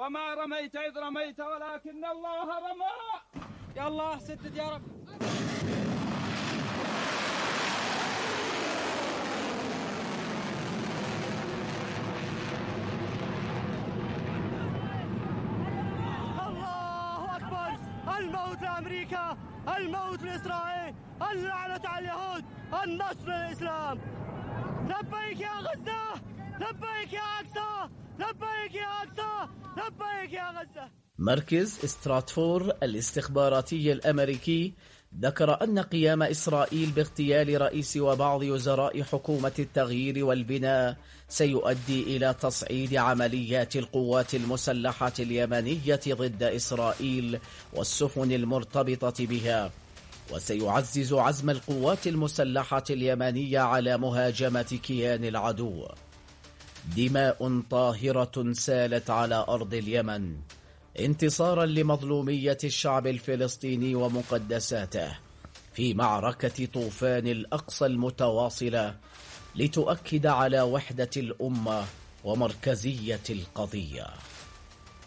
وما رميت إذ رميت ولكن الله رمى. يا الله سدد يا رب. الله أكبر. الموت لأمريكا، الموت لإسرائيل، اللعنة على اليهود، النصر للإسلام. لبيك يا غزة، لبيك يا أقصى، لبيك يا أقصى، لبيك يا غزة. مركز استراتفور الاستخباراتي الأمريكي ذكر أن قيام إسرائيل باغتيال رئيس وبعض وزراء حكومة التغيير والبناء سيؤدي إلى تصعيد عمليات القوات المسلحة اليمنية ضد إسرائيل والسفن المرتبطة بها، وسيعزز عزم القوات المسلحة اليمنية على مهاجمة كيان العدو. دماء طاهرة سالت على أرض اليمن انتصارا لمظلومية الشعب الفلسطيني ومقدساته في معركة طوفان الأقصى المتواصلة لتؤكد على وحدة الأمة ومركزية القضية.